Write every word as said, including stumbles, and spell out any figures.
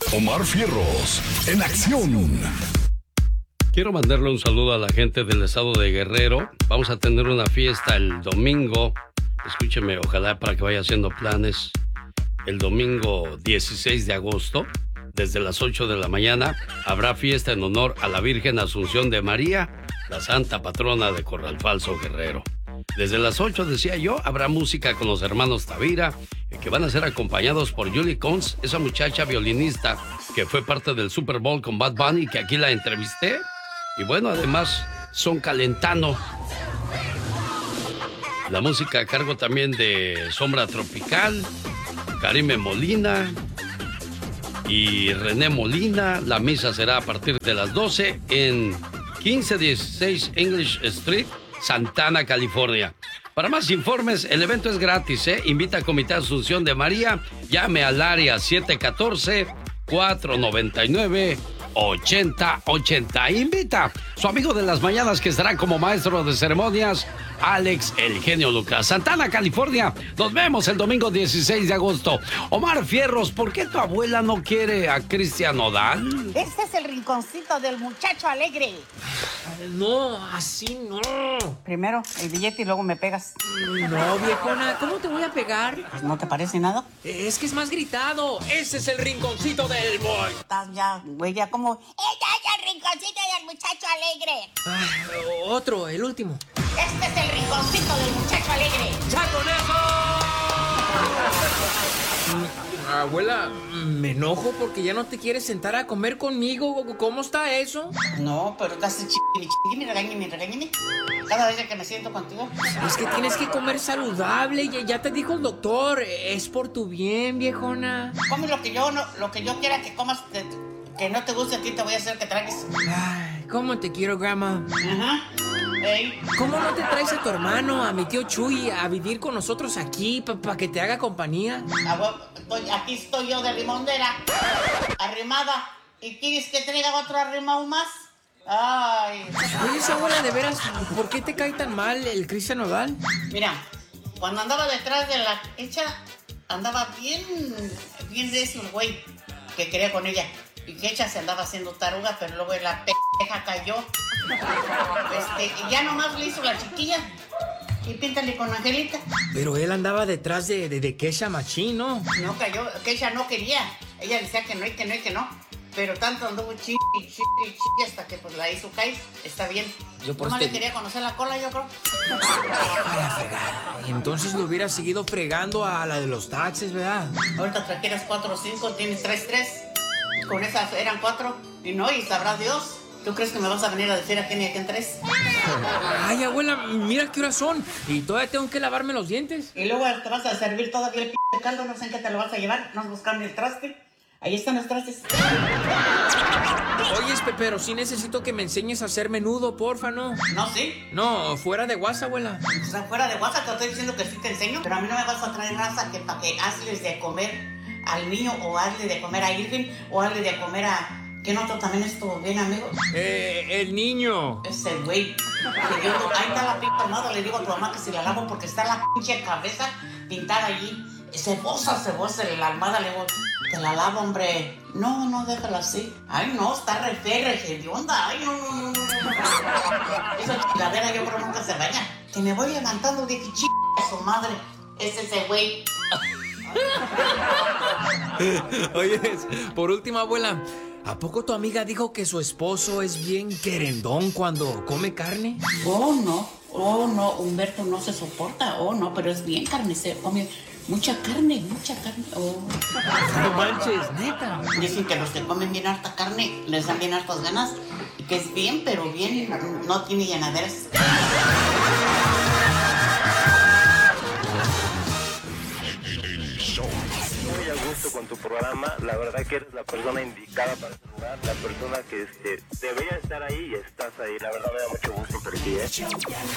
Omar Fierros, en acción. Quiero mandarle un saludo a la gente del estado de Guerrero. Vamos a tener una fiesta el domingo. Escúcheme, ojalá para que vaya haciendo planes. El domingo dieciséis de agosto, desde las ocho de la mañana, habrá fiesta en honor a la Virgen Asunción de María, la santa patrona de Corral Falso, Guerrero. Desde las ocho, decía yo, habrá música con los hermanos Tavira, que van a ser acompañados por Julie Cons, esa muchacha violinista que fue parte del Super Bowl con Bad Bunny, que aquí la entrevisté. Y bueno, además, son Calentano. La música a cargo también de Sombra Tropical, Karime Molina y René Molina. La misa será a partir de las doce en quince dieciséis English Street, Santana, California. Para más informes, el evento es gratis, ¿eh? Invita a Comité Asunción de María. Llame al área siete uno cuatro, cuatro nueve nueve, ocho cero ocho cero. Invita a su amigo de las mañanas que estará como maestro de ceremonias, Alex El Genio Lucas. Santana, California. Nos vemos el domingo dieciséis de agosto. Omar Fierros, ¿por qué tu abuela no quiere a Cristian Nodal? Este es el rinconcito del muchacho alegre. No, así no. Primero el billete y luego me pegas. No, viejona, ¿cómo te voy a pegar? Pues, ¿no te parece nada? Es que es más gritado. Ese es el rinconcito del boy. Estás ya, güey, ya como... ¡Ella es el rinconcito del muchacho alegre! Ah, otro, el último. Este es el rinconcito del muchacho alegre. ¡Ya con eso! Abuela, me enojo porque ya no te quieres sentar a comer conmigo. ¿Cómo está eso? No, pero estás chiqui, chiqui, regáñame, regáñame. Cada vez que me siento contigo. Es que tienes que comer saludable. Ya, ya te dijo el doctor. Es por tu bien, viejona. Come lo que yo, no, lo que yo quiera que comas, que, que no te guste a ti, te voy a hacer que tragues. Ay, ¿cómo te quiero, grandma? Ajá. Ey. ¿Cómo no te traes a tu hermano, a mi tío Chuy, a vivir con nosotros aquí para pa que te haga compañía? Estoy, aquí estoy yo de limondera, arrimada. ¿Y quieres que traiga otro arrimado más? Ay. Oye, esa abuela, de veras, ¿por qué te cae tan mal el Cristian Nodal? Mira, cuando andaba detrás de la hecha, andaba bien, bien recio el güey que quería con ella. Y que Hecha se andaba haciendo taruga, pero luego la peja cayó. Este, y ya nomás le hizo la chiquilla. Y píntale con Angelita. Pero él andaba detrás de, de, de Kesha Machín, ¿no? No cayó, Kesha no quería. Ella decía que no y que no y que no. Pero tanto anduvo chi y chi y chi hasta que pues la hizo caer. Está bien. Yo por Nomás este... le quería conocer la cola, yo creo. Para fregar. Entonces lo hubiera seguido fregando a la de los taxis, ¿verdad? Ahorita trajeras cuatro o cinco, tienes tres, tres. Con esas eran cuatro. Y no, y sabrá Dios. ¿Tú crees que me vas a venir a decir a quién y a quién tres? Ay, abuela, mira qué horas son. Y todavía tengo que lavarme los dientes. Y luego te vas a servir todavía el p*** caldo. No sé en qué te lo vas a llevar. No has buscado ni el traste. Ahí están los trastes. Oye, pero sí necesito que me enseñes a hacer menudo, porfa, ¿no? No, sí. No, fuera de WhatsApp, abuela. O sea, fuera de WhatsApp te estoy diciendo que sí te enseño. Pero a mí no me vas a traer raza que para que hazles de comer al niño, o hazle de comer a Irving, o hazle de comer a... ¿Quién otro también estuvo bien, amigo? Eh, el niño. Ese güey. Ahí está la pinta armada. Le digo a tu mamá que si la lavo porque está la pinche cabeza pintada allí. Cebosa, cebosa, la almada. Le digo, te la lavo, hombre. No, no, déjala así. Ay, no, está re fea, re hedionda. Ay, no, no, no, no. Esa chingadera yo creo nunca se vaya. Que me voy levantando de que ch... a su madre. Es ese güey. Oye, por último, abuela, ¿a poco tu amiga dijo que su esposo es bien querendón cuando come carne? Oh, no. Oh, no. Humberto no se soporta. Oh, no, pero es bien carnicero. Come mucha carne, mucha carne. Oh. No manches, neta. Dicen que los que comen bien harta carne les dan bien hartas ganas. Y que es bien, pero bien, no, no tiene llenaderas. Muy a gusto con tu programa, la verdad que eres la persona indicada para saludar, la persona que este, debería estar ahí y estás ahí, la verdad me da mucho gusto por ti, ¿eh?